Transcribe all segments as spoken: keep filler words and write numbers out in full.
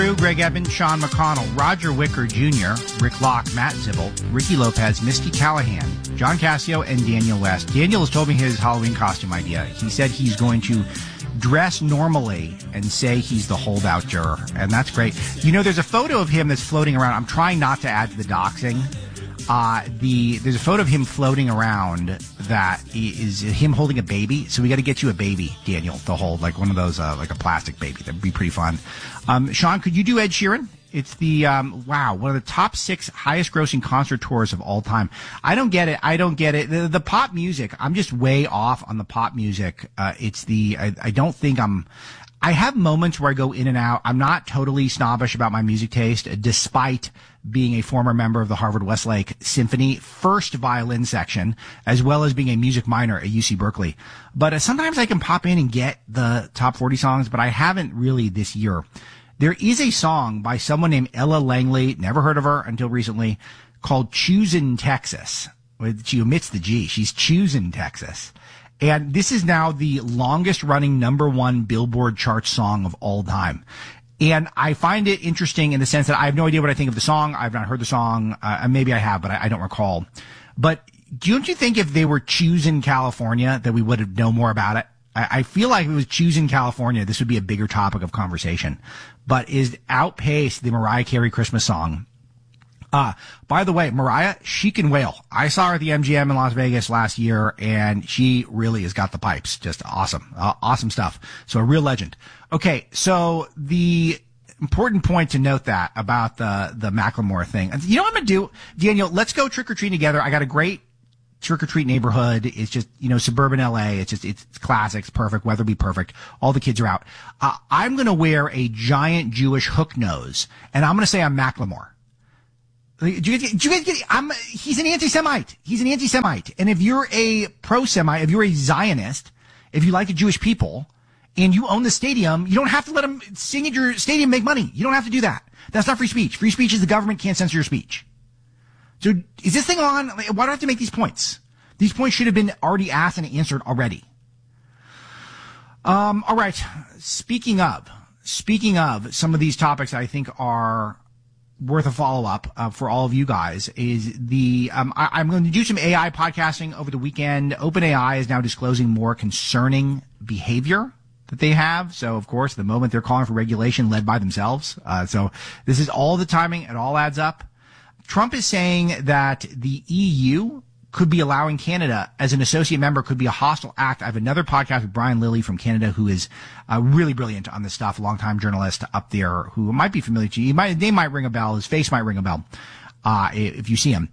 Drew, Greg Evans, Sean McConnell, Roger Wicker Junior, Rick Locke, Matt Zibble, Ricky Lopez, Misty Callahan, John Cassio, and Daniel West. Daniel has told me his Halloween costume idea. He said he's going to dress normally and say he's the holdout juror, and that's great. You know, there's a photo of him that's floating around. I'm trying not to add to the doxing. Uh, the there's a photo of him floating around that is him holding a baby. So we got to get you a baby, Daniel, to hold, like one of those, uh, like a plastic baby. That'd be pretty fun. Um, Sean, could you do Ed Sheeran? It's the, um, wow, one of the top six highest grossing concert tours of all time. I don't get it. I don't get it. The, the pop music, I'm just way off on the pop music. Uh, it's the, I, I don't think I'm, I have moments where I go in and out. I'm not totally snobbish about my music taste, despite being a former member of the Harvard Westlake Symphony first violin section, as well as being a music minor at U C Berkeley. But uh, sometimes I can pop in and get the top forty songs, but I haven't really this year. There is a song by someone named Ella Langley, never heard of her until recently, called Choosin' Texas. She omits the G. She's Choosin' Texas. And this is now the longest running number one Billboard chart song of all time. And I find it interesting in the sense that I have no idea what I think of the song. I've not heard the song. Uh, maybe I have, but I, I don't recall. But don't you think if they were choosing California that we would have known more about it? I, I feel like if it was choosing California, this would be a bigger topic of conversation. But is outpaced the Mariah Carey Christmas song. Uh, by the way, Mariah, she can wail. I saw her at the M G M in Las Vegas last year, and she really has got the pipes. Just awesome. Uh, awesome stuff. So a real legend. Okay, so the important point to note that about the, the Macklemore thing. You know what I'm going to do? Daniel, let's go trick-or-treating together. I got a great trick-or-treat neighborhood. It's just, you know, suburban L A. It's just, it's, it's classic. It's perfect. Weather be perfect. All the kids are out. Uh, I'm going to wear a giant Jewish hook nose, and I'm going to say I'm Macklemore. Do you guys get, do you guys get, I'm, he's an anti-Semite. He's an anti-Semite. And if you're a pro-Semite, if you're a Zionist, if you like the Jewish people, and you own the stadium, you don't have to let them sing at your stadium, make money. You don't have to do that. That's not free speech. Free speech is the government can't censor your speech. So is this thing on? Why do I have to make these points? These points should have been already asked and answered already. Um, all right. Speaking of, speaking of some of these topics I think are worth a follow-up uh, for all of you guys is the um, I, I'm going to do some A I podcasting over the weekend. OpenAI is now disclosing more concerning behavior that they have. So, of course, the moment they're calling for regulation led by themselves. Uh, so this is all the timing. It all adds up. Trump is saying that the E U could be allowing Canada as an associate member, could be a hostile act. I have another podcast with Brian Lilly from Canada, who is uh, really brilliant on this stuff, a longtime journalist up there who might be familiar to you. He might, his name might ring a bell. His face might ring a bell uh, if you see him.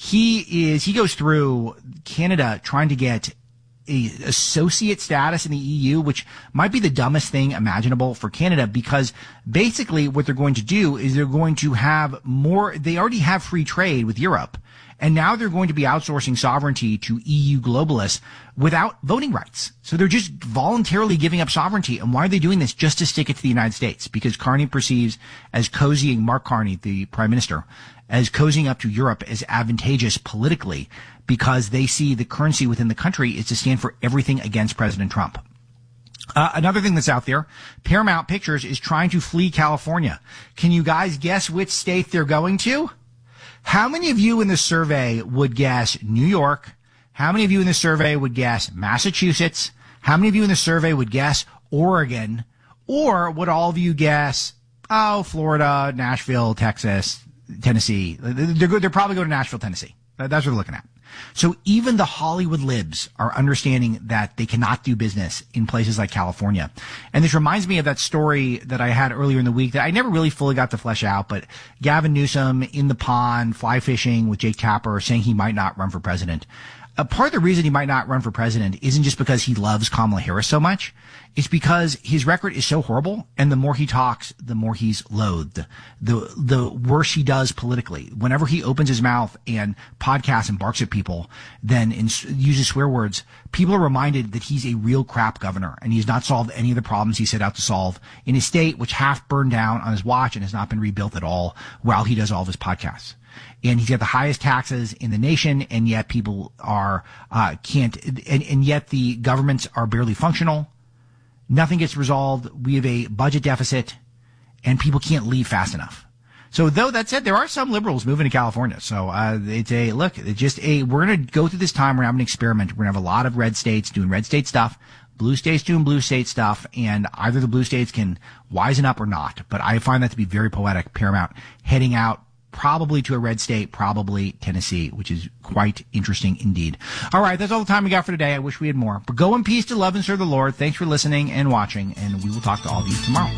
He is, he goes through Canada trying to get a associate status in the E U, which might be the dumbest thing imaginable for Canada, because basically what they're going to do is they're going to have more, they already have free trade with Europe. And now they're going to be outsourcing sovereignty to E U globalists without voting rights. So they're just voluntarily giving up sovereignty. And why are they doing this? Just to stick it to the United States. Because Carney perceives as cozying, Mark Carney, the prime minister, as cozying up to Europe as advantageous politically, because they see the currency within the country is to stand for everything against President Trump. Uh, another thing that's out there, Paramount Pictures is trying to flee California. Can you guys guess which state they're going to? How many of you in the survey would guess New York? How many of you in the survey would guess Massachusetts? How many of you in the survey would guess Oregon? Or would all of you guess, oh, Florida, Nashville, Texas, Tennessee? They're, they're probably going to Nashville, Tennessee. That's what they're looking at. So even the Hollywood libs are understanding that they cannot do business in places like California. And this reminds me of that story that I had earlier in the week that I never really fully got to flesh out, but Gavin Newsom in the pond, fly fishing with Jake Tapper, saying he might not run for president. A part of the reason he might not run for president isn't just because he loves Kamala Harris so much. It's because his record is so horrible, and the more he talks, the more he's loathed. The the worse he does politically. Whenever he opens his mouth and podcasts and barks at people, then in, uses swear words, people are reminded that he's a real crap governor, and he's not solved any of the problems he set out to solve in his state, which half burned down on his watch and has not been rebuilt at all while he does all of his podcasts. And he's got the highest taxes in the nation, and yet people are, uh, can't, and, and yet the governments are barely functional. Nothing gets resolved. We have a budget deficit, and people can't leave fast enough. So though that said, there are some liberals moving to California. So, uh, it's a, look, it's just a, we're going to go through this time. We're having an experiment. We're going to have a lot of red states doing red state stuff, blue states doing blue state stuff, and either the blue states can wisen up or not. But I find that to be very poetic. Paramount heading out probably to a red state, probably Tennessee, which is quite interesting indeed. All right. That's all the time we got for today. I wish we had more, but go in peace to love and serve the Lord. Thanks for listening and watching, and we will talk to all of you tomorrow.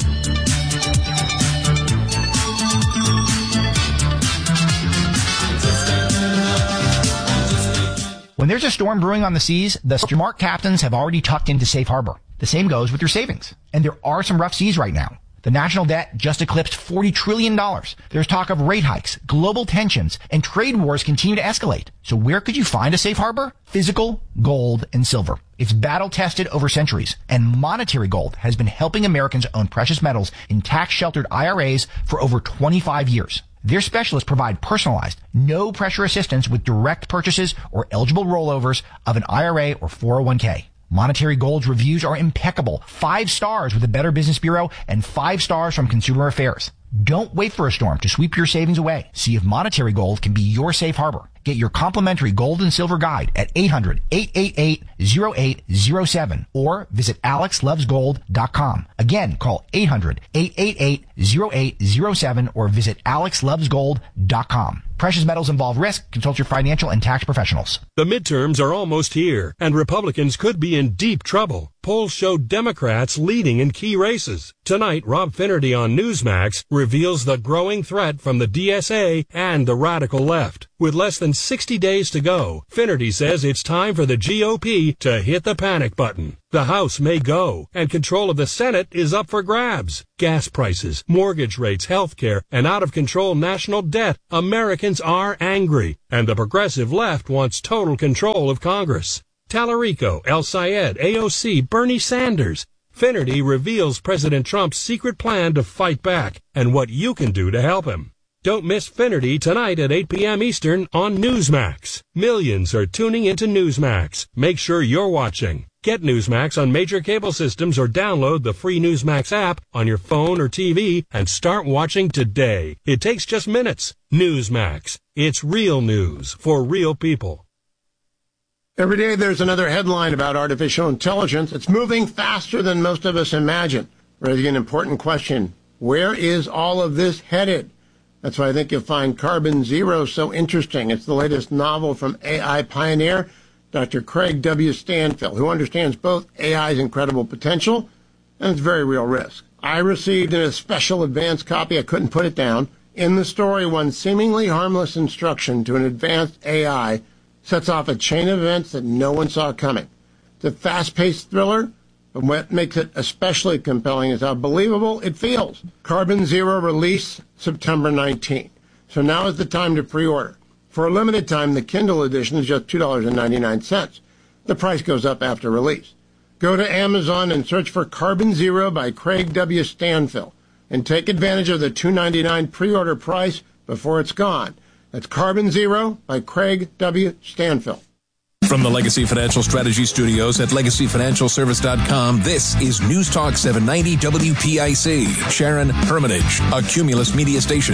When there's a storm brewing on the seas, the smart captains have already tucked into safe harbor. The same goes with your savings. And there are some rough seas right now. The national debt just eclipsed forty trillion dollars. There's talk of rate hikes, global tensions, and trade wars continue to escalate. So where could you find a safe harbor? Physical gold and silver. It's battle tested over centuries, and Monetary Gold has been helping Americans own precious metals in tax-sheltered I R As for over twenty-five years. Their specialists provide personalized, no-pressure assistance with direct purchases or eligible rollovers of an I R A or four oh one k. Monetary Gold's reviews are impeccable. Five stars with the Better Business Bureau and five stars from Consumer Affairs. Don't wait for a storm to sweep your savings away. See if Monetary Gold can be your safe harbor. Get your complimentary gold and silver guide at eight hundred, eight eight eight, oh eight oh seven or visit alex loves gold dot com. Again, call eight hundred, eight eight eight, oh eight oh seven or visit alex loves gold dot com. Precious metals involve risk. Consult your financial and tax professionals. The midterms are almost here, and Republicans could be in deep trouble. Polls show Democrats leading in key races. Tonight, Rob Finnerty on Newsmax reveals the growing threat from the D S A and the radical left. With less than sixty days to go, Finnerty says it's time for the G O P to hit the panic button. The House may go, and control of the Senate is up for grabs. Gas prices, mortgage rates, health care, and out-of-control national debt. Americans are angry, and the progressive left wants total control of Congress. Tallarico, El Sayed, A O C, Bernie Sanders. Finnerty reveals President Trump's secret plan to fight back and what you can do to help him. Don't miss Finnerty tonight at eight p.m. Eastern on Newsmax. Millions are tuning into Newsmax. Make sure you're watching. Get Newsmax on major cable systems or download the free Newsmax app on your phone or T V and start watching today. It takes just minutes. Newsmax. It's real news for real people. Every day there's another headline about artificial intelligence. It's moving faster than most of us imagine, raising an important question. Where is all of this headed? That's why I think you'll find Carbon Zero so interesting. It's the latest novel from A I pioneer Doctor Craig W. Stanfill, who understands both A I's incredible potential and its very real risk. I received in a special advanced copy, I couldn't put it down. In the story, one seemingly harmless instruction to an advanced A I sets off a chain of events that no one saw coming. It's a fast-paced thriller, but what makes it especially compelling is how believable it feels. Carbon Zero release September nineteenth. So now is the time to pre-order. For a limited time, the Kindle edition is just two dollars and ninety-nine cents. The price goes up after release. Go to Amazon and search for Carbon Zero by Craig W. Stanfill and take advantage of the two dollars and ninety-nine cents pre-order price before it's gone. That's Carbon Zero by Craig W. Stanfill. From the Legacy Financial Strategy Studios at legacy financial service dot com, this is News Talk seven ninety W P I C. Sharon Hermitage, a Cumulus media station.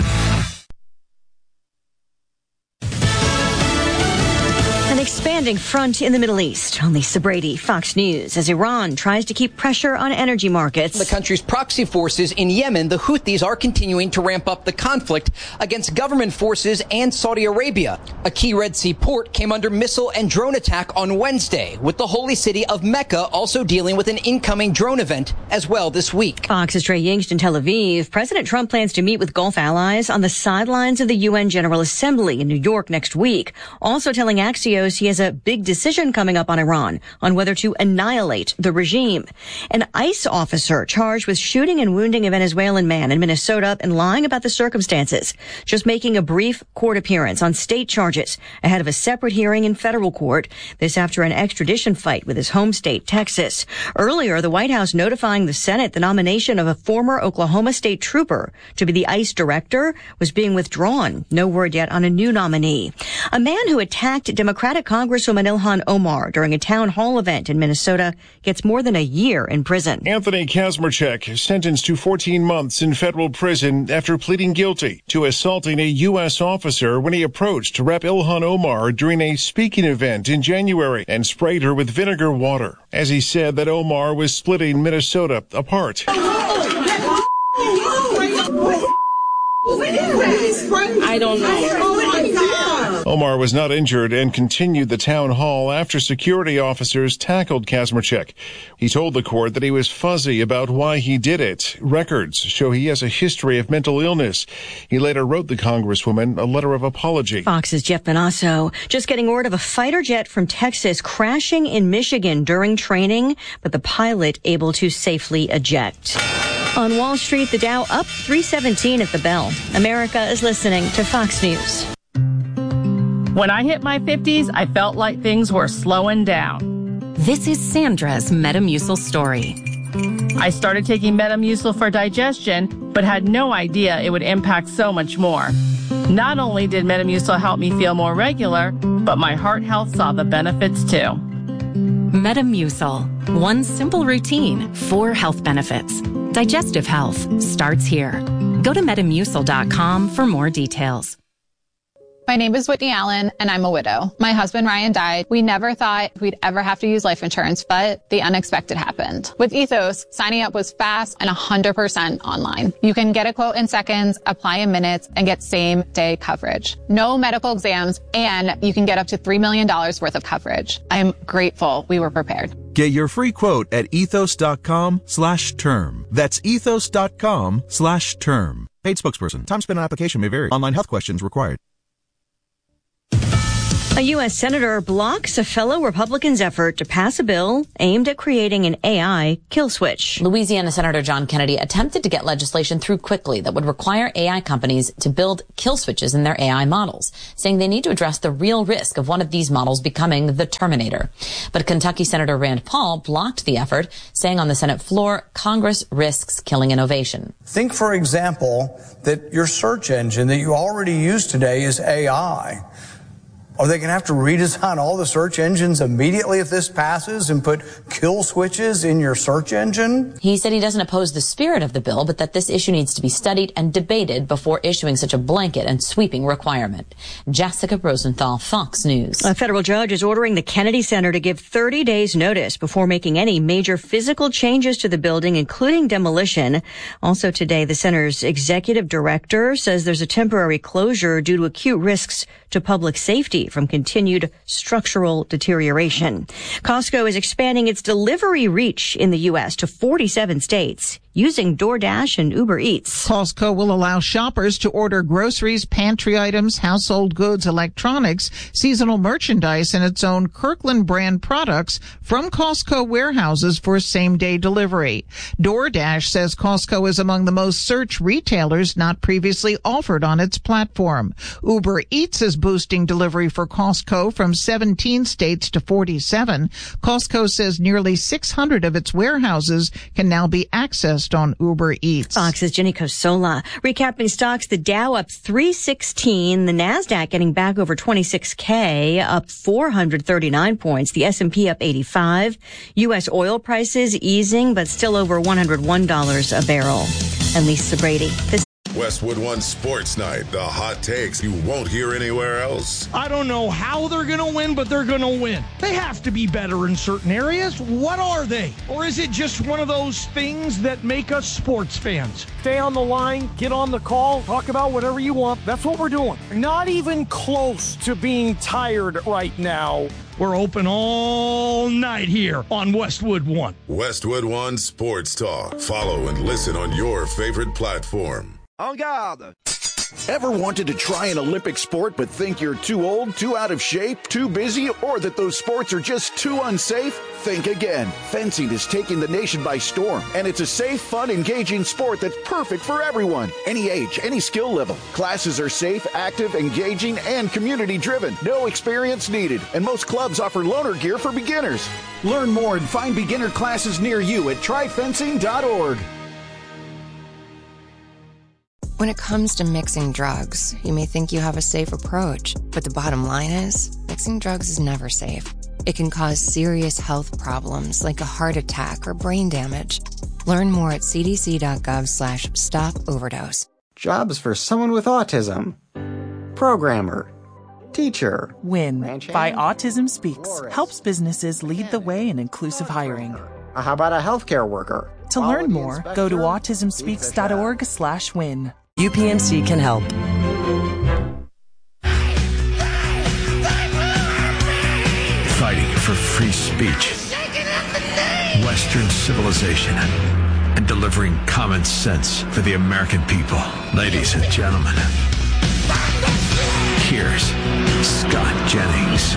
Expanding front in the Middle East. On Lisa Brady, Fox News, as Iran tries to keep pressure on energy markets. The country's proxy forces in Yemen, the Houthis, are continuing to ramp up the conflict against government forces and Saudi Arabia. A key Red Sea port came under missile and drone attack on Wednesday, with the holy city of Mecca also dealing with an incoming drone event as well this week. Fox's Trey Yingst in Tel Aviv. President Trump plans to meet with Gulf allies on the sidelines of the U N General Assembly in New York next week, also telling Axios he has a big decision coming up on Iran on whether to annihilate the regime. An ICE officer charged with shooting and wounding a Venezuelan man in Minnesota and lying about the circumstances, just making a brief court appearance on state charges ahead of a separate hearing in federal court. This after an extradition fight with his home state, Texas. Earlier, the White House notifying the Senate the nomination of a former Oklahoma State trooper to be the ICE director was being withdrawn. No word yet on a new nominee. A man who attacked Democratic Congressman Congresswoman Ilhan Omar during a town hall event in Minnesota gets more than a year in prison. Anthony Kazmarchek sentenced to fourteen months in federal prison after pleading guilty to assaulting a U S officer when he approached Rep Ilhan Omar during a speaking event in January and sprayed her with vinegar water, as he said that Omar was splitting Minnesota apart. I don't know. Omar was not injured and continued the town hall after security officers tackled Kazmarchek. He told the court that he was fuzzy about why he did it. Records show he has a history of mental illness. He later wrote the Congresswoman a letter of apology. Fox's Jeff Benasso just getting word of a fighter jet from Texas crashing in Michigan during training, but the pilot able to safely eject. On Wall Street, the Dow up three seventeen at the bell. America is listening to Fox News. When I hit my fifties, I felt like things were slowing down. This is Sandra's Metamucil story. I started taking Metamucil for digestion, but had no idea it would impact so much more. Not only did Metamucil help me feel more regular, but my heart health saw the benefits too. Metamucil. One simple routine, four health benefits. Digestive health starts here. Go to metamucil dot com for more details. My name is Whitney Allen, and I'm a widow. My husband, Ryan, died. We never thought we'd ever have to use life insurance, but the unexpected happened. With Ethos, signing up was fast and one hundred percent online. You can get a quote in seconds, apply in minutes, and get same-day coverage. No medical exams, and you can get up to three million dollars worth of coverage. I am grateful we were prepared. Get your free quote at ethos dot com slash term. That's ethos dot com slash term. Paid spokesperson. Time spent on application may vary. Online health questions required. A U S senator blocks a fellow Republican's effort to pass a bill aimed at creating an A I kill switch. Louisiana Senator John Kennedy attempted to get legislation through quickly that would require A I companies to build kill switches in their A I models, saying they need to address the real risk of one of these models becoming the Terminator. But Kentucky Senator Rand Paul blocked the effort, saying on the Senate floor, Congress risks killing innovation. Think, for example, that your search engine that you already use today is A I. Are they going to have to redesign all the search engines immediately if this passes and put kill switches in your search engine? He said he doesn't oppose the spirit of the bill, but that this issue needs to be studied and debated before issuing such a blanket and sweeping requirement. Jessica Rosenthal, Fox News. A federal judge is ordering the Kennedy Center to give thirty days notice before making any major physical changes to the building, including demolition. Also today, the center's executive director says there's a temporary closure due to acute risks to public safety from continued structural deterioration. Costco is expanding its delivery reach in the U S to forty-seven states using DoorDash and Uber Eats. Costco will allow shoppers to order groceries, pantry items, household goods, electronics, seasonal merchandise, and its own Kirkland brand products from Costco warehouses for same-day delivery. DoorDash says Costco is among the most searched retailers not previously offered on its platform. Uber Eats is boosting delivery for Costco from seventeen states to forty-seven. Costco says nearly six hundred of its warehouses can now be accessed on Uber Eats. Fox's Jenny Cosola. Recapping stocks, the Dow up three sixteen, the NASDAQ getting back over twenty-six K, up four hundred thirty-nine points, the S and P up eighty-five. U S oil prices easing, but still over one hundred one dollars a barrel. And Lisa Brady. This Westwood One Sports Night, the hot takes you won't hear anywhere else. I don't know how they're going to win, but they're going to win. They have to be better in certain areas. What are they? Or is it just one of those things that make us sports fans? Stay on the line, get on the call, talk about whatever you want. That's what we're doing. Not even close to being tired right now. We're open all night here on Westwood One. Westwood One Sports Talk. Follow and listen on your favorite platform. En garde! Ever wanted to try an Olympic sport but think you're too old, too out of shape, too busy, or that those sports are just too unsafe? Think again. Fencing is taking the nation by storm, and it's a safe, fun, engaging sport that's perfect for everyone. Any age, any skill level. Classes are safe, active, engaging, and community-driven. No experience needed, and most clubs offer loaner gear for beginners. Learn more and find beginner classes near you at try fencing dot org. When it comes to mixing drugs, you may think you have a safe approach, but the bottom line is, mixing drugs is never safe. It can cause serious health problems like a heart attack or brain damage. Learn more at cdc.gov slash stop overdose. Jobs for someone with autism. Programmer. Teacher. WIN by Autism Speaks helps businesses lead the way in inclusive hiring. How about a healthcare worker? To learn more, go to autism speaks dot org slash win. U P M C can help. Fighting for free speech, Western civilization, and delivering common sense for the American people. Ladies and gentlemen, here's Scott Jennings.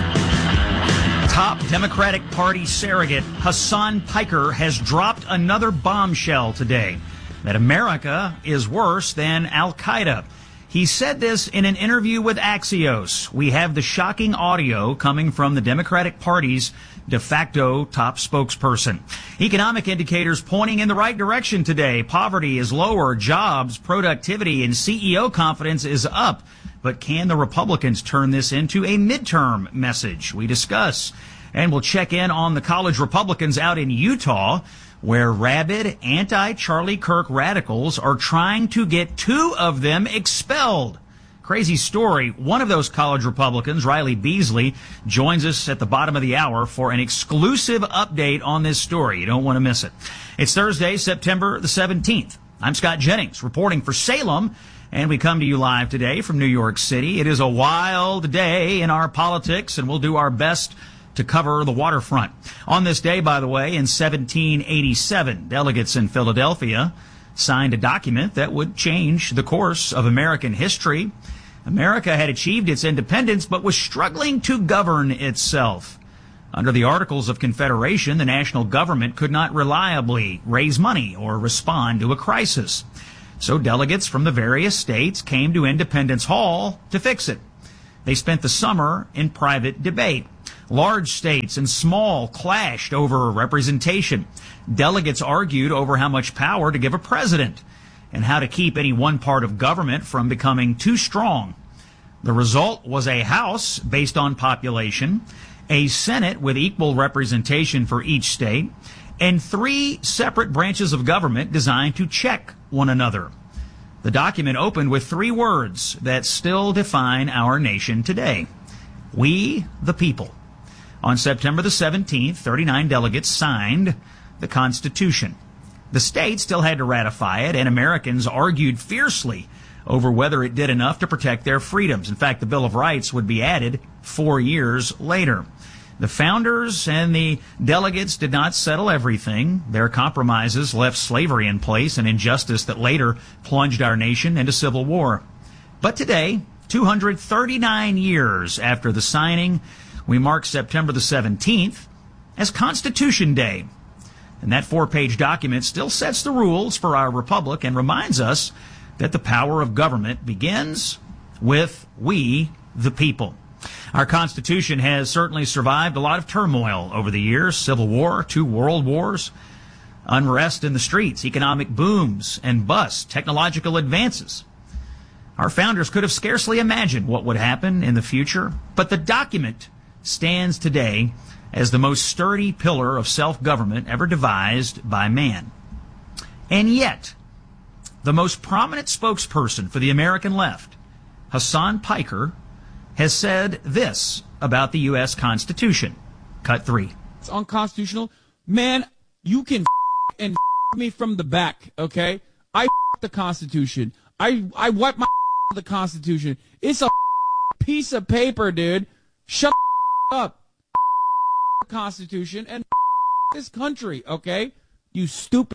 Top Democratic Party surrogate Hasan Piker has dropped another bombshell today, that America is worse than Al-Qaeda. He said this in an interview with Axios. We have the shocking audio coming from the Democratic Party's de facto top spokesperson. Economic indicators pointing in the right direction today. Poverty is lower, jobs, productivity, and C E O confidence is up. But can the Republicans turn this into a midterm message? We discuss. And we'll check in on the college Republicans out in Utah, where rabid anti-Charlie Kirk radicals are trying to get two of them expelled. Crazy story. One of those college Republicans, Riley Beasley, joins us at the bottom of the hour for an exclusive update on this story. You don't want to miss it. It's Thursday, September the seventeenth. I'm Scott Jennings, reporting for Salem, and we come to you live today from New York City. It is a wild day in our politics, and we'll do our best to cover the waterfront. On this day, by the way, in seventeen eighty-seven, delegates in Philadelphia signed a document that would change the course of American history. America had achieved its independence, but was struggling to govern itself. Under the Articles of Confederation, the national government could not reliably raise money or respond to a crisis. So delegates from the various states came to Independence Hall to fix it. They spent the summer in private debate. Large states and small clashed over representation. Delegates argued over how much power to give a president and how to keep any one part of government from becoming too strong. The result was a House based on population, a Senate with equal representation for each state, and three separate branches of government designed to check one another. The document opened with three words that still define our nation today. We, the people. On September the seventeenth, thirty-nine delegates signed the Constitution. The states still had to ratify it, and Americans argued fiercely over whether it did enough to protect their freedoms. In fact, the Bill of Rights would be added four years later. The founders and the delegates did not settle everything. Their compromises left slavery in place, an injustice that later plunged our nation into civil war. But today, two hundred thirty-nine years after the signing, we mark September the seventeenth as Constitution Day. And that four-page document still sets the rules for our republic and reminds us that the power of government begins with we, the people. Our Constitution has certainly survived a lot of turmoil over the years. Civil War, two world wars, unrest in the streets, economic booms and busts, technological advances. Our founders could have scarcely imagined what would happen in the future, but the document stands today as the most sturdy pillar of self-government ever devised by man. And yet, the most prominent spokesperson for the American left, Hasan Piker, has said this about the U S Constitution. Cut three. It's unconstitutional. Man, you can f- and f- me from the back, okay? I f- the Constitution. I, I wipe my f- the Constitution. It's a f- piece of paper, dude. Shut the f- up. F- the Constitution and f- this country, okay? You stupid.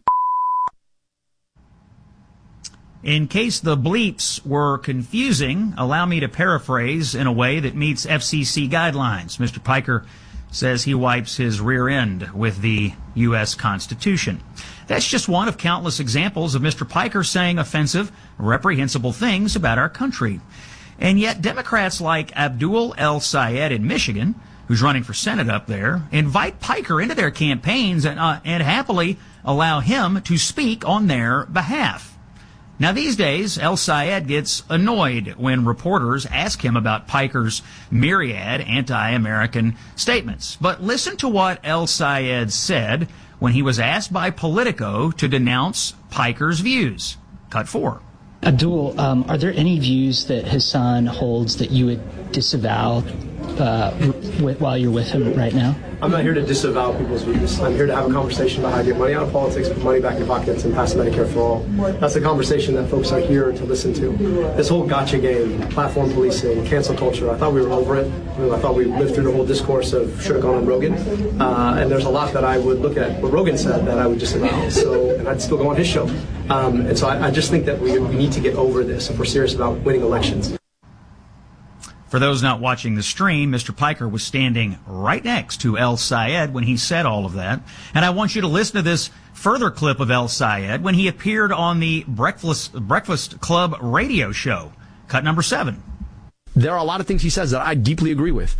In case the bleeps were confusing, allow me to paraphrase in a way that meets F C C guidelines. Mister Piker says he wipes his rear end with the U S Constitution. That's just one of countless examples of Mister Piker saying offensive, reprehensible things about our country. And yet Democrats like Abdul El-Sayed in Michigan, who's running for Senate up there, invite Piker into their campaigns and, uh, and happily allow him to speak on their behalf. Now, these days, El-Sayed gets annoyed when reporters ask him about Piker's myriad anti-American statements. But listen to what El-Sayed said when he was asked by Politico to denounce Piker's views. Cut four. Abdul, um, are there any views that Hassan holds that you would disavow uh, w- while you're with him right now? I'm not here to disavow people's views. I'm here to have a conversation about how to get money out of politics, put money back in pockets, and pass Medicare for all. That's the conversation that folks are here to listen to. This whole gotcha game, platform policing, cancel culture, I thought we were over it. I thought we lived through the whole discourse of should have gone on Rogan. Uh, and there's a lot that I would look at what Rogan said that I would disavow. So, and I'd still go on his show. Um, and so I, I just think that we, we need to get over this if we're serious about winning elections. For those not watching the stream, Mister Piker was standing right next to El-Sayed when he said all of that. And I want you to listen to this further clip of El-Sayed when he appeared on the Breakfast, Breakfast Club radio show. Cut number seven. There are a lot of things he says that I deeply agree with.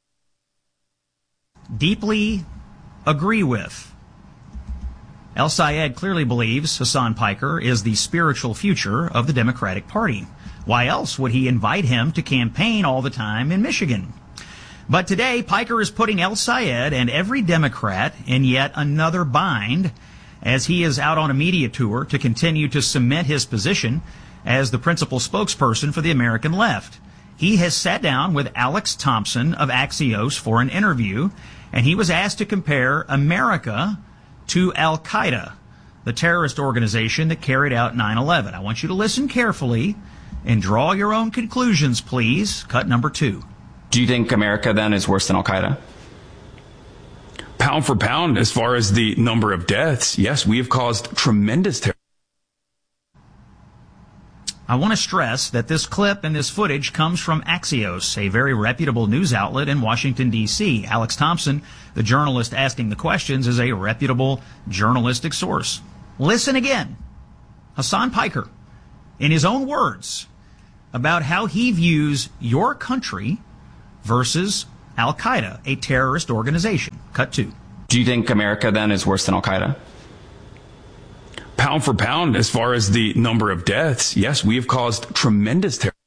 Deeply agree with. El-Sayed clearly believes Hassan Piker is the spiritual future of the Democratic Party. Why else would he invite him to campaign all the time in Michigan? But today, Piker is putting El-Sayed and every Democrat in yet another bind as he is out on a media tour to continue to cement his position as the principal spokesperson for the American left. He has sat down with Alex Thompson of Axios for an interview, and he was asked to compare America to Al-Qaeda, the terrorist organization that carried out nine eleven. I want you to listen carefully and draw your own conclusions, please. Cut number two. Do you think America then is worse than Al-Qaeda? Pound for pound, as far as the number of deaths, yes, we have caused tremendous terror. I want to stress that this clip and this footage comes from Axios, a very reputable news outlet in Washington, D C Alex Thompson, the journalist asking the questions, is a reputable journalistic source. Listen again. Hassan Piker, in his own words, about how he views your country versus Al-Qaeda, a terrorist organization. Cut two. Do you think America then is worse than Al-Qaeda? Pound for pound, as far as the number of deaths, yes, we have caused tremendous terror.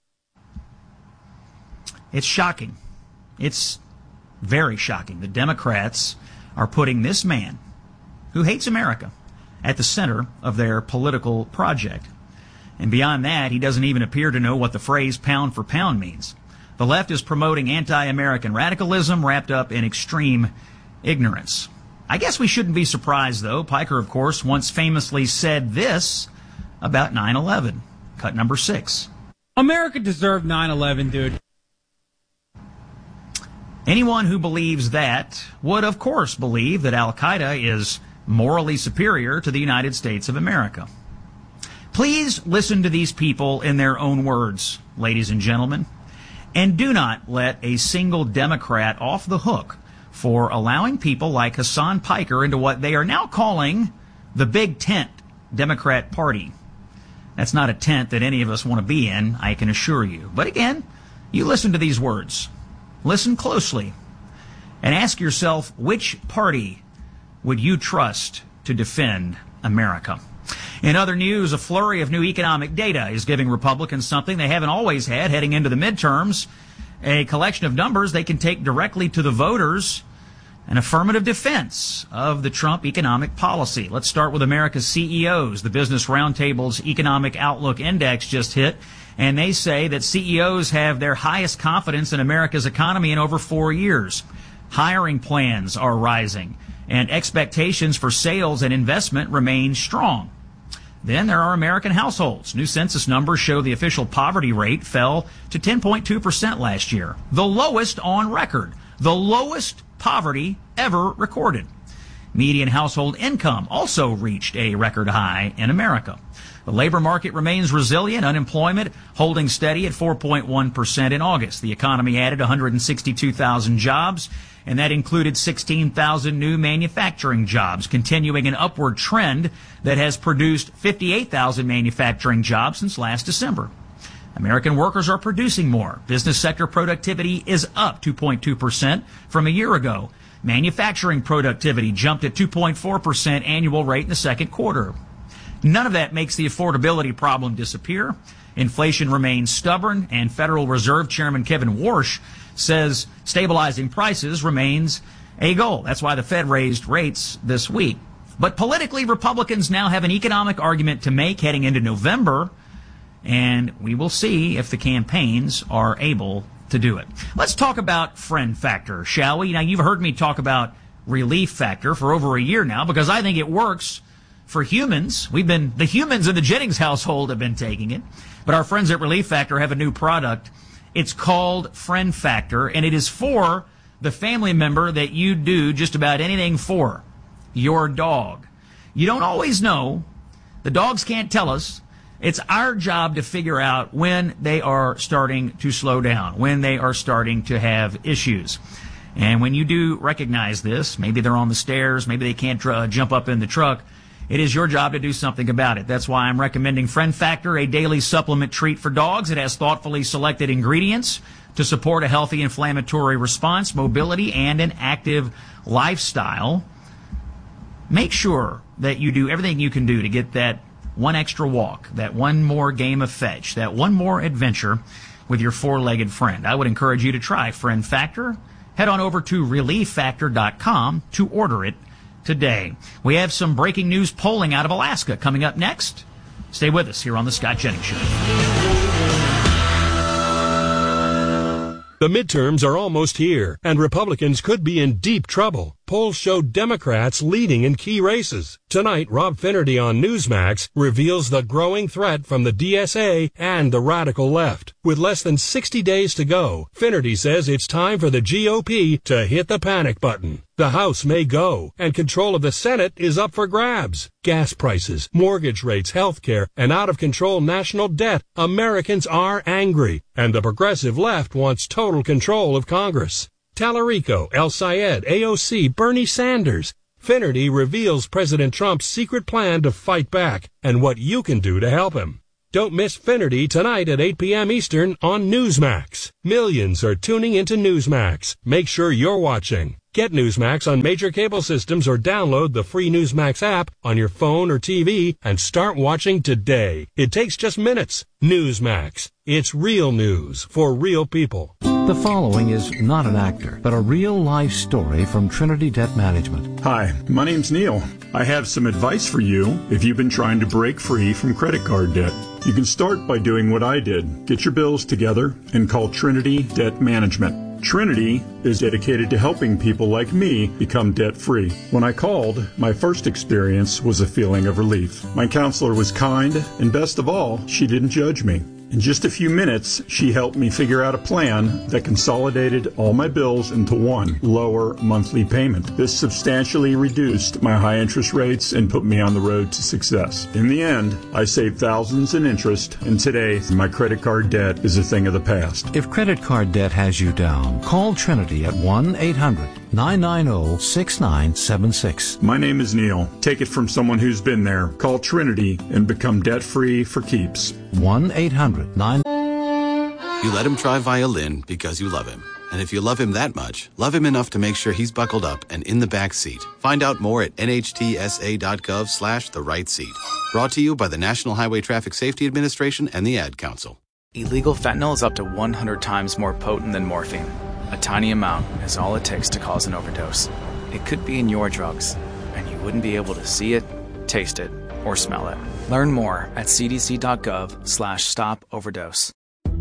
It's shocking. It's very shocking. The Democrats are putting this man, who hates America, at the center of their political project. And beyond that, he doesn't even appear to know what the phrase pound for pound means. The left is promoting anti-American radicalism wrapped up in extreme ignorance. I guess we shouldn't be surprised, though. Piker, of course, once famously said this about nine eleven. Cut number six. America deserved nine eleven, dude. Anyone who believes that would, of course, believe that Al-Qaeda is morally superior to the United States of America. Please listen to these people in their own words, ladies and gentlemen, and do not let a single Democrat off the hook for allowing people like Hassan Piker into what they are now calling the Big Tent Democrat Party. That's not a tent that any of us want to be in, I can assure you. But again, you listen to these words. Listen closely and ask yourself, which party would you trust to defend America? In other news, a flurry of new economic data is giving Republicans something they haven't always had heading into the midterms, a collection of numbers they can take directly to the voters, an affirmative defense of the Trump economic policy. Let's start with America's C E Os. The Business Roundtable's Economic Outlook Index just hit, and they say that C E Os have their highest confidence in America's economy in over four years. Hiring plans are rising, and expectations for sales and investment remain strong. Then there are American households. New census numbers show the official poverty rate fell to ten point two percent last year, the lowest on record, the lowest poverty ever recorded. Median household income also reached a record high in America. The labor market remains resilient, unemployment holding steady at four point one percent in August. The economy added one hundred sixty-two thousand jobs, and that included sixteen thousand new manufacturing jobs, continuing an upward trend that has produced fifty-eight thousand manufacturing jobs since last December. American workers are producing more. Business sector productivity is up two point two percent from a year ago. Manufacturing productivity jumped at two point four percent annual rate in the second quarter. None of that makes the affordability problem disappear. Inflation remains stubborn, and Federal Reserve Chairman Kevin Warsh says stabilizing prices remains a goal. That's why the Fed raised rates this week. But politically, Republicans now have an economic argument to make heading into November, and we will see if the campaigns are able to do it. Let's talk about Friend Factor, shall we? Now, you've heard me talk about Relief Factor for over a year now because I think it works for humans. We've been, the humans in the Jennings household have been taking it, but our friends at Relief Factor have a new product. It's called Friend Factor, and it is for the family member that you do just about anything for, your dog. You don't always know. The dogs can't tell us. It's our job to figure out when they are starting to slow down, when they are starting to have issues. And when you do recognize this, maybe they're on the stairs, maybe they can't uh, jump up in the truck, it is your job to do something about it. That's why I'm recommending Friend Factor, a daily supplement treat for dogs. It has thoughtfully selected ingredients to support a healthy inflammatory response, mobility, and an active lifestyle. Make sure that you do everything you can do to get that one extra walk, that one more game of fetch, that one more adventure with your four-legged friend. I would encourage you to try Friend Factor. Head on over to relief factor dot com to order it today. We have some breaking news polling out of Alaska coming up next. Stay with us here on The Scott Jennings Show. The midterms are almost here, and Republicans could be in deep trouble. Polls show Democrats leading in key races. Tonight, Rob Finnerty on Newsmax reveals the growing threat from the D S A and the radical left. With less than sixty days to go, Finnerty says it's time for the G O P to hit the panic button. The House may go, and control of the Senate is up for grabs. Gas prices, mortgage rates, health care, and out-of-control national debt. Americans are angry, and the progressive left wants total control of Congress. Tallarico, El Sayed, A O C, Bernie Sanders. Finnerty reveals President Trump's secret plan to fight back and what you can do to help him. Don't miss Finnerty tonight at eight p.m. Eastern on Newsmax. Millions are tuning into Newsmax. Make sure you're watching. Get Newsmax on major cable systems or download the free Newsmax app on your phone or T V and start watching today. It takes just minutes. Newsmax. It's real news for real people. The following is not an actor, but a real-life story from Trinity Debt Management. Hi, my name's Neil. I have some advice for you if you've been trying to break free from credit card debt. You can start by doing what I did. Get your bills together and call Trinity Debt Management. Trinity is dedicated to helping people like me become debt-free. When I called, my first experience was a feeling of relief. My counselor was kind, and best of all, she didn't judge me. In just a few minutes, she helped me figure out a plan that consolidated all my bills into one lower monthly payment. This substantially reduced my high interest rates and put me on the road to success. In the end, I saved thousands in interest, and today, my credit card debt is a thing of the past. If credit card debt has you down, call Trinity at one eight hundred nine nine zero six nine seven six. My name is Neil. Take it from someone who's been there. Call Trinity and become debt-free for keeps. one eight hundred nine You let him try violin because you love him. And if you love him that much, love him enough to make sure he's buckled up and in the back seat. Find out more at N H T S A dot gov slash the right seat. Brought to you by the National Highway Traffic Safety Administration and the Ad Council. Illegal fentanyl is up to one hundred times more potent than morphine. A tiny amount is all it takes to cause an overdose. It could be in your drugs, and you wouldn't be able to see it, taste it, or smell it. Learn more at C D C dot gov slash stop overdose.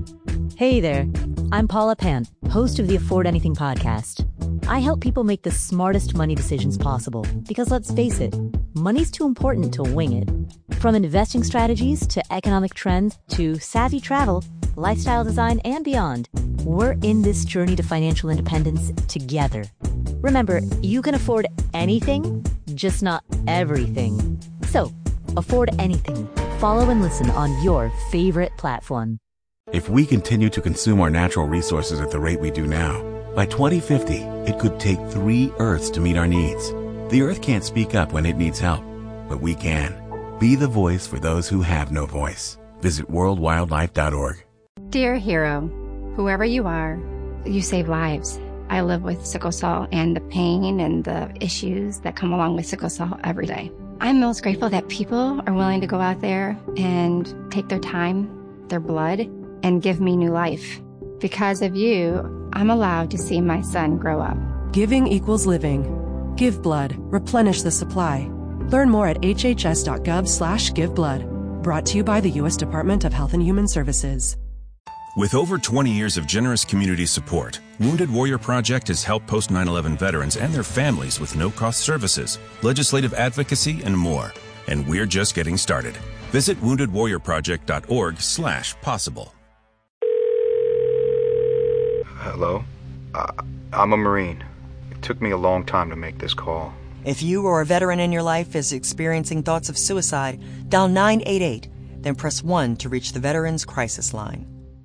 Hey there, I'm Paula Pan, host of the Afford Anything podcast. I help people make the smartest money decisions possible because, let's face it, money's too important to wing it. From investing strategies to economic trends to savvy travel, lifestyle design, and beyond, we're in this journey to financial independence together. Remember, you can afford anything, just not everything. So, afford anything. Follow and listen on your favorite platform. If we continue to consume our natural resources at the rate we do now, by twenty fifty, it could take three Earths to meet our needs. The Earth can't speak up when it needs help, but we can. Be the voice for those who have no voice. Visit world wildlife dot org. Dear hero, whoever you are, you save lives. I live with sickle cell and the pain and the issues that come along with sickle cell every day. I'm most grateful that people are willing to go out there and take their time, their blood, and give me new life. Because of you, I'm allowed to see my son grow up. Giving equals living. Give blood. Replenish the supply. Learn more at hhs.gov slash give blood. Brought to you by the U S Department of Health and Human Services. With over twenty years of generous community support, Wounded Warrior Project has helped post nine eleven veterans and their families with no-cost services, legislative advocacy, and more. And we're just getting started. Visit wounded warrior project dot org slash possible. Hello? Uh, I'm a Marine. It took me a long time to make this call. If you or a veteran in your life is experiencing thoughts of suicide, dial nine eight eight, then press one to reach the Veterans Crisis Line.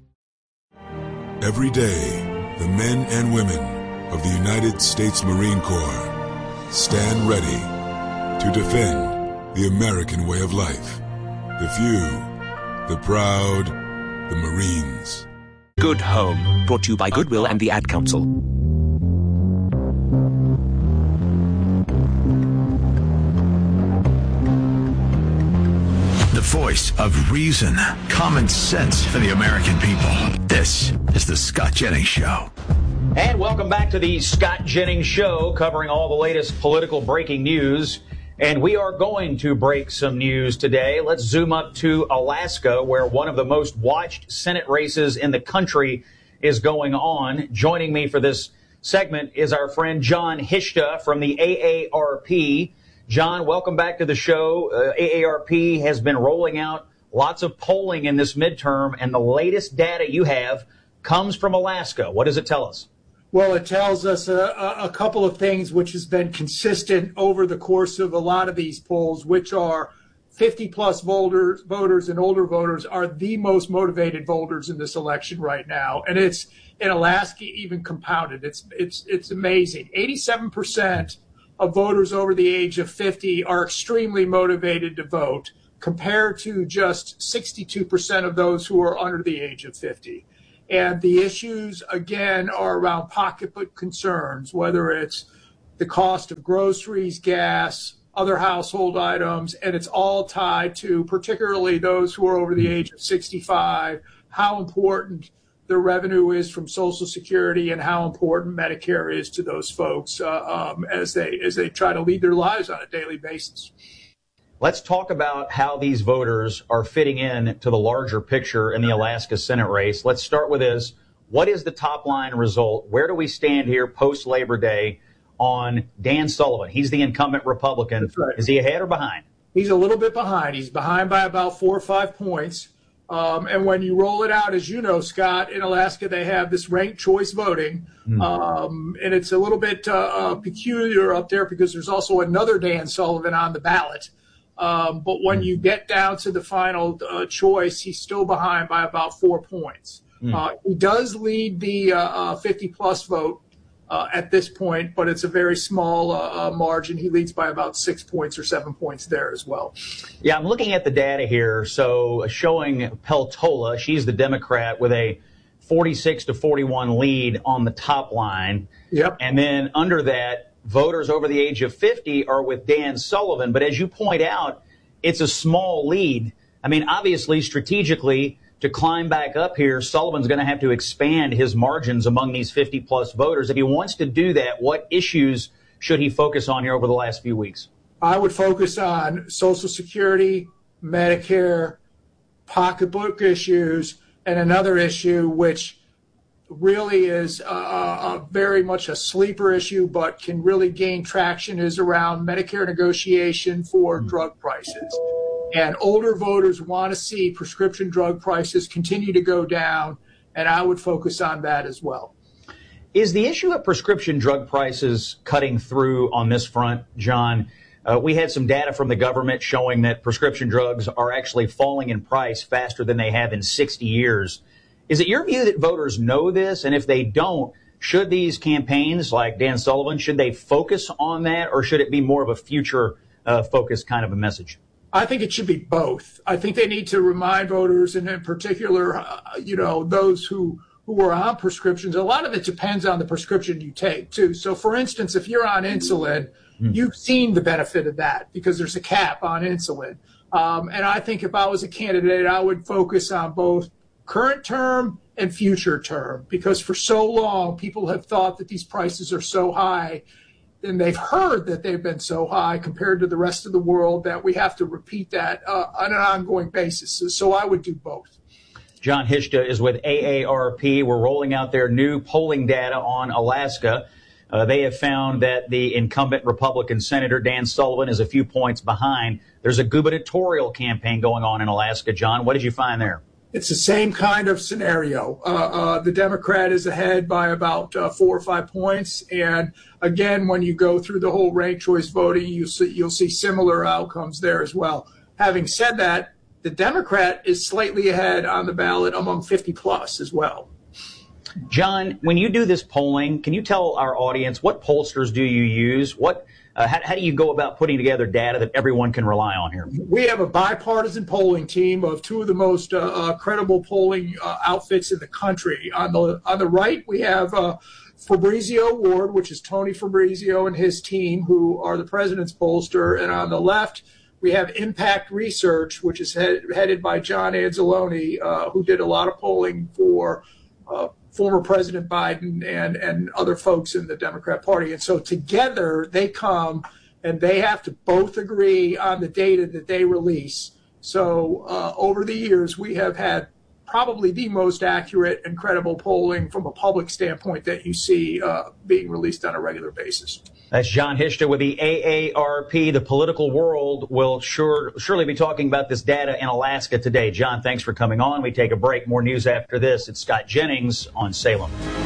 Every day, the men and women of the United States Marine Corps stand ready to defend the American way of life. The few, the proud, the Marines. Good Home, brought to you by Goodwill and the Ad Council. The voice of reason, common sense for the American people. This is the Scott Jennings Show. And welcome back to the Scott Jennings Show, covering all the latest political breaking news. And we are going to break some news today. Let's zoom up to Alaska, where one of the most watched Senate races in the country is going on. Joining me for this segment is our friend John Hishta from the A A R P. John, welcome back to the show. Uh, A A R P has been rolling out lots of polling in this midterm, and the latest data you have comes from Alaska. What does it tell us? Well, it tells us a, a couple of things which has been consistent over the course of a lot of these polls, which are fifty plus voters, voters and older voters are the most motivated voters in this election right now. And it's in Alaska even compounded. It's, it's, it's amazing. eighty-seven percent of voters over the age of fifty are extremely motivated to vote, compared to just sixty-two percent of those who are under the age of fifty. And the issues, again, are around pocketbook concerns, whether it's the cost of groceries, gas, other household items, and it's all tied to particularly those who are over the age of sixty-five, how important the revenue is from Social Security and how important Medicare is to those folks uh, um, as they as they try to lead their lives on a daily basis. Let's talk about how these voters are fitting in to the larger picture in the Alaska Senate race. Let's start with this. What is the top line result? Where do we stand here post Labor Day on Dan Sullivan? He's the incumbent Republican. That's right. Is he ahead or behind? He's a little bit behind. He's behind by about four or five points. Um, and when you roll it out, as you know, Scott, in Alaska, they have this ranked choice voting. Mm. Um, and it's a little bit uh, uh, peculiar up there because there's also another Dan Sullivan on the ballot. Um, but when you get down to the final uh, choice, he's still behind by about four points. Mm. Uh, he does lead the uh, uh, fifty plus vote uh, at this point, but it's a very small uh, uh, margin. He leads by about six points or seven points there as well. Yeah, I'm looking at the data here. So showing Peltola, she's the Democrat with a forty-six to forty-one lead on the top line. Yep. And then under that, voters over the age of fifty are with Dan Sullivan. But as you point out, it's a small lead. I mean, obviously, strategically, to climb back up here, Sullivan's going to have to expand his margins among these fifty plus voters. If he wants to do that, what issues should he focus on here over the last few weeks? I would focus on Social Security, Medicare, pocketbook issues, and another issue which really is uh, uh, very much a sleeper issue, but can really gain traction, is around Medicare negotiation for mm-hmm. drug prices. And older voters want to see prescription drug prices continue to go down, and I would focus on that as well. Is the issue of prescription drug prices cutting through on this front, John? Uh, we had some data from the government showing that prescription drugs are actually falling in price faster than they have in sixty years. Is it your view that voters know this? And if they don't, should these campaigns like Dan Sullivan, should they focus on that, or should it be more of a future uh, focused kind of a message? I think it should be both. I think they need to remind voters, and in particular, uh, you know, those who, who are on prescriptions. A lot of it depends on the prescription you take, too. So, for instance, if you're on insulin, Mm. You've seen the benefit of that because there's a cap on insulin. Um, and I think if I was a candidate, I would focus on both current term and future term, because for so long people have thought that these prices are so high, and they've heard that they've been so high compared to the rest of the world that we have to repeat that uh, on an ongoing basis. So, so I would do both. Jon Hishta is with A A R P. We're rolling out their new polling data on Alaska. Uh, they have found that the incumbent Republican Senator Dan Sullivan is a few points behind. There's a gubernatorial campaign going on in Alaska. John, what did you find there? It's the same kind of scenario. Uh, uh, the Democrat is ahead by about uh, four or five points. And again, when you go through the whole ranked choice voting, you'll see, you'll see similar outcomes there as well. Having said that, the Democrat is slightly ahead on the ballot among fifty plus as well. John, when you do this polling, can you tell our audience what pollsters do you use? What Uh, how, how do you go about putting together data that everyone can rely on here? We have a bipartisan polling team of two of the most uh, uh, credible polling uh, outfits in the country. On the on the right, we have uh, Fabrizio Ward, which is Tony Fabrizio and his team, who are the president's pollster. And on the left, we have Impact Research, which is head, headed by John Anzalone, uh, who did a lot of polling for uh, former President Biden and, and other folks in the Democrat Party. And so together they come and they have to both agree on the data that they release. So uh, over the years, we have had probably the most accurate and credible polling from a public standpoint that you see uh, being released on a regular basis. That's Jon Hishta with the A A R P. The political world will sure surely be talking about this data in Alaska today. John, thanks for coming on. We take a break. More news after this. It's Scott Jennings on Salem.